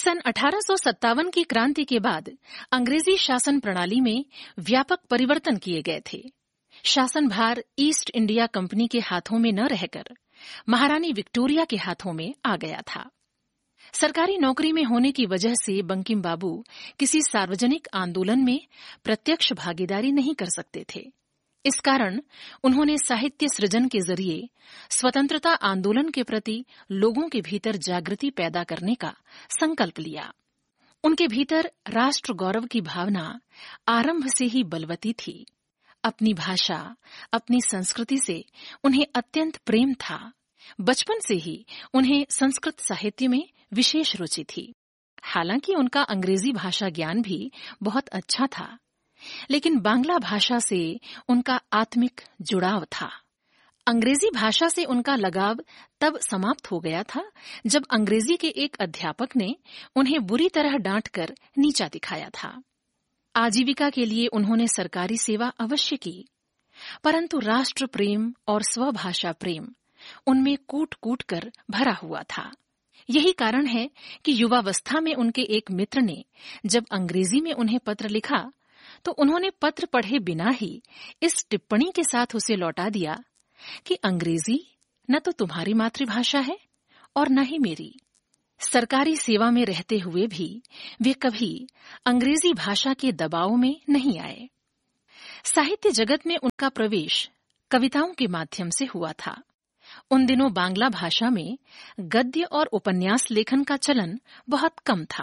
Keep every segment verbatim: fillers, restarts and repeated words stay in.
सन अठारह सौ सत्तावन की क्रांति के बाद अंग्रेजी शासन प्रणाली में व्यापक परिवर्तन किए गए थे। शासन भार ईस्ट इंडिया कंपनी के हाथों में न रहकर महारानी विक्टोरिया के हाथों में आ गया था। सरकारी नौकरी में होने की वजह से बंकिम बाबू किसी सार्वजनिक आंदोलन में प्रत्यक्ष भागीदारी नहीं कर सकते थे। इस कारण उन्होंने साहित्य सृजन के जरिए स्वतंत्रता आंदोलन के प्रति लोगों के भीतर जागृति पैदा करने का संकल्प लिया। उनके भीतर राष्ट्र गौरव की भावना आरंभ से ही बलवती थी। अपनी भाषा, अपनी संस्कृति से उन्हें अत्यंत प्रेम था। बचपन से ही उन्हें संस्कृत साहित्य में विशेष रुचि थी। हालांकि उनका अंग्रेजी भाषा ज्ञान भी बहुत अच्छा था, लेकिन बांग्ला भाषा से उनका आत्मिक जुड़ाव था। अंग्रेजी भाषा से उनका लगाव तब समाप्त हो गया था जब अंग्रेजी के एक अध्यापक ने उन्हें बुरी तरह डांटकर नीचा दिखाया था। आजीविका के लिए उन्होंने सरकारी सेवा अवश्य की, परंतु राष्ट्र प्रेम और स्वभाषा प्रेम उनमें कूट कूट कर भरा हुआ था। यही कारण है कि युवावस्था में उनके एक मित्र ने जब अंग्रेजी में उन्हें पत्र लिखा तो उन्होंने पत्र पढ़े बिना ही इस टिप्पणी के साथ उसे लौटा दिया कि अंग्रेजी न तो तुम्हारी मातृभाषा है और न ही मेरी। सरकारी सेवा में रहते हुए भी वे कभी अंग्रेजी भाषा के दबाव में नहीं आए। साहित्य जगत में उनका प्रवेश कविताओं के माध्यम से हुआ था। उन दिनों बांग्ला भाषा में गद्य और उपन्यास लेखन का चलन बहुत कम था।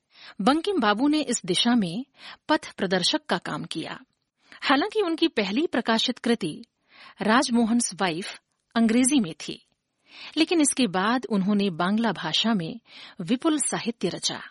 बंकिम बाबू ने इस दिशा में पथ प्रदर्शक का काम किया। हालांकि उनकी पहली प्रकाशित कृति राजमोहन्स वाइफ अंग्रेजी में थी, लेकिन इसके बाद उन्होंने बांग्ला भाषा में विपुल साहित्य रचा।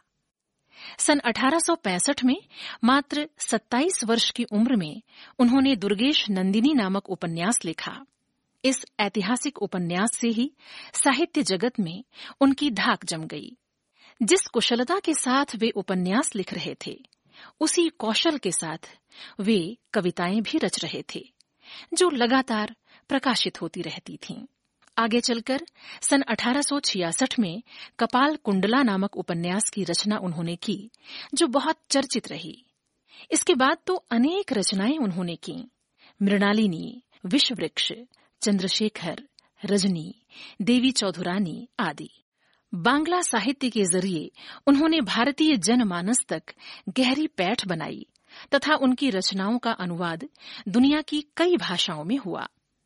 सन अठारह सौ पैंसठ में मात्र सत्ताईस वर्ष की उम्र में उन्होंने दुर्गेश नंदिनी नामक उपन्यास लिखा। इस ऐतिहासिक उपन्यास से ही साहित्य जगत में उनकी धाक जम गई। जिस कुशलता के साथ वे उपन्यास लिख रहे थे, उसी कौशल के साथ वे कविताएं भी रच रहे थे, जो लगातार प्रकाशित होती रहती थीं। आगे चलकर सन अठारह सौ छियासठ में कपाल कुंडला नामक उपन्यास की रचना उन्होंने की, जो बहुत चर्चित रही। इसके बाद तो अनेक रचनाएं उन्होंने की। मृणालिनी, विषवृक्ष, चंद्रशेखर, रजनी, देवी चौधुरानी आदि। बांग्ला साहित्य के जरिए उन्होंने भारतीय जनमानस तक गहरी पैठ बनाई तथा उनकी रचनाओं का अनुवाद दुनिया की कई भाषाओं में हुआ।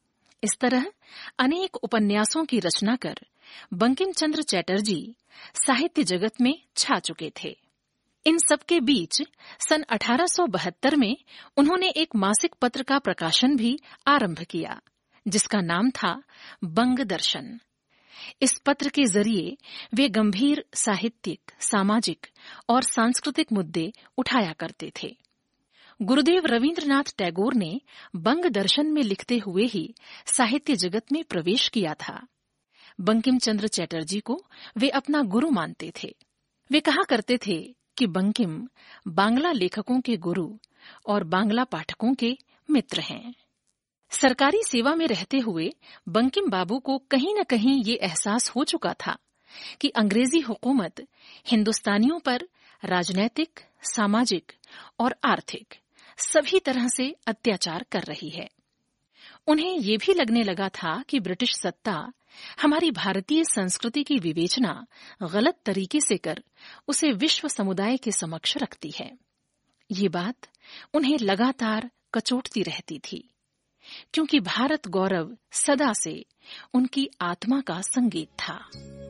इस तरह अनेक उपन्यासों की रचना कर बंकिम चंद्र चटर्जी साहित्य जगत में छा चुके थे। इन सबके बीच सन अठारह सौ बहत्तर में उन्होंने एक मासिक पत्र का प्रकाशन भी आरंभ किया, जिसका नाम था बंग दर्शन। इस पत्र के जरिए वे गंभीर साहित्यिक, सामाजिक और सांस्कृतिक मुद्दे उठाया करते थे। गुरुदेव रवींद्रनाथ टैगोर ने बंग दर्शन में लिखते हुए ही साहित्य जगत में प्रवेश किया था। बंकिम चंद्र चटर्जी को वे अपना गुरु मानते थे। वे कहा करते थे कि बंकिम बांग्ला लेखकों के गुरु और बांग्ला पाठकों के मित्र हैं। सरकारी सेवा में रहते हुए बंकिम बाबू को कहीं न कहीं ये एहसास हो चुका था कि अंग्रेजी हुकूमत हिंदुस्तानियों पर राजनैतिक, सामाजिक और आर्थिक सभी तरह से अत्याचार कर रही है। उन्हें ये भी लगने लगा था कि ब्रिटिश सत्ता हमारी भारतीय संस्कृति की विवेचना गलत तरीके से कर उसे विश्व समुदाय के समक्ष रखती है। ये बात उन्हें लगातार कचोटती रहती थी, क्योंकि भारत गौरव सदा से उनकी आत्मा का संगीत था।